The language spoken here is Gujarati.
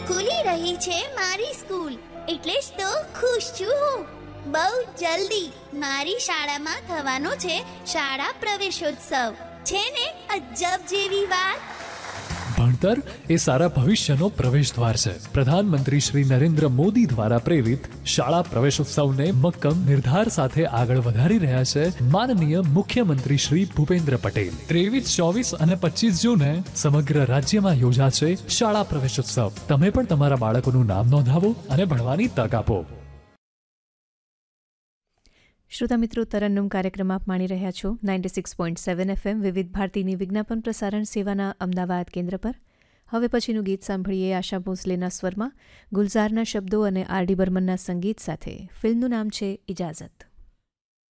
ખુલી રહી છે મારી સ્કૂલ, એટલે જ તો ખુશ છું હું. બહુ જલ્દી મારી શાળામાં થવાનો છે શાળા પ્રવેશોત્સવ. છે ને અજબ જેવી વાત. ભણતર એ સારા ભવિષ્યનો પ્રવેશ દ્વાર છે. પ્રધાનમંત્રી શ્રી નરેન્દ્ર મોદી દ્વારા પ્રેરિત શાળા પ્રવેશોત્સવને મક્કમ નિર્ધાર સાથે આગળ વધારી રહ્યા છે માનનીય મુખ્યમંત્રી શ્રી ભૂપેન્દ્ર પટેલ. 23, 24 અને 25 જૂને સમગ્ર રાજ્યમાં યોજાશે શાળા પ્રવેશોત્સવ. તમે પણ તમારા બાળકોનું નામ નોંધાવો અને ભણવાની તક આપો. શ્રોતા મિત્રો, તરન્નુમ કાર્યક્રમ આપ માણી રહ્યા છો 96.7 FM વિવિધ ભારતીની વિજ્ઞાપન પ્રસારણ સેવાના અમદાવાદ કેન્દ્ર પર. હવે પછીનું ગીત સાંભળીએ આશા ભોસલેના સ્વરમાં, ગુલઝારના શબ્દો અને આર ડી બર્મનના સંગીત સાથે. ફિલ્મનું નામ છે ઇજાઝત.